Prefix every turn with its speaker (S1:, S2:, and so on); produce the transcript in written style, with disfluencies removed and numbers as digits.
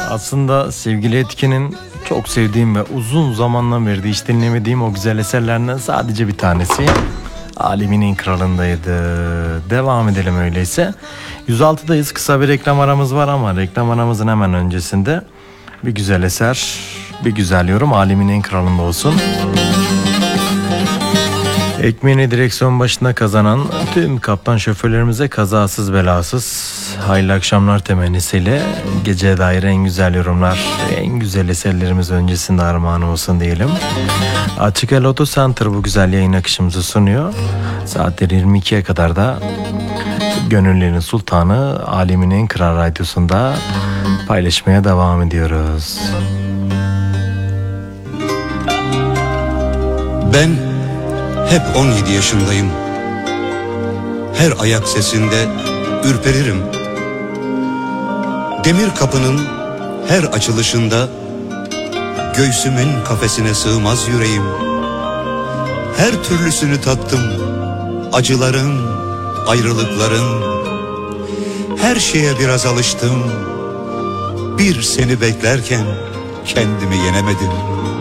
S1: Aslında sevgili Etkin'in çok sevdiğim ve uzun zamandan beri de hiç dinlemediğim o güzel eserlerinden sadece bir tanesi. Aleminin Kralı'ndaydı. Devam edelim öyleyse. 106'dayız. Kısa bir reklam aramız var ama reklam aramızın hemen öncesinde bir güzel eser, bir güzel yorum Aleminin Kralı'nda olsun. Ekmeğini direksiyon başında kazanan tüm kaptan şoförlerimize kazasız belasız hayırlı akşamlar temennisiyle geceye dair en güzel yorumlar, en güzel eserlerimiz öncesinde armağan olsun diyelim. Açık El Auto Center bu güzel yayın akışımızı sunuyor. Saatleri 22'ye kadar da gönüllerin sultanı Aleminin Kral Radyosu'nda paylaşmaya devam ediyoruz.
S2: Ben hep 17 yaşındayım. Her ayak sesinde ürperirim. Demir kapının her açılışında göğsümün kafesine sığmaz yüreğim. Her türlüsünü tattım. Acıların, ayrılıkların. Her şeye biraz alıştım. Bir seni beklerken kendimi yenemedim.